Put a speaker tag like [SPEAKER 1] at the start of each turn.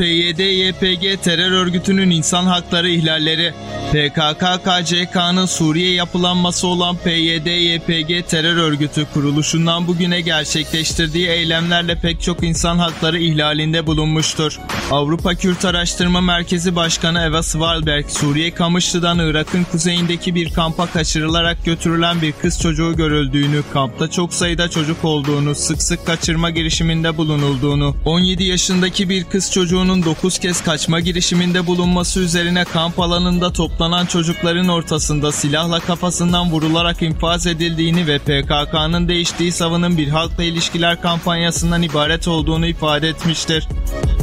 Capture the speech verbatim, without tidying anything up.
[SPEAKER 1] P Y D Y P G terör örgütünün insan hakları ihlalleri. P K K K C K'nın Suriye yapılanması olan P Y D Y P G terör örgütü kuruluşundan bugüne gerçekleştirdiği eylemlerle pek çok insan hakları ihlalinde bulunmuştur. Avrupa Kürt Araştırma Merkezi Başkanı Eva Svalberg, Suriye Kamışlı'dan Irak'ın kuzeyindeki bir kampa kaçırılarak götürülen bir kız çocuğu görüldüğünü, kampta çok sayıda çocuk olduğunu, sık sık kaçırma girişiminde bulunulduğunu, on yedi yaşındaki bir kız çocuğunun dokuz kez kaçma girişiminde bulunması üzerine kamp alanında toplanan çocukların ortasında silahla kafasından vurularak infaz edildiğini ve P K K'nın değiştiği savının bir halkla ilişkiler kampanyasından ibaret olduğunu ifade etmiştir.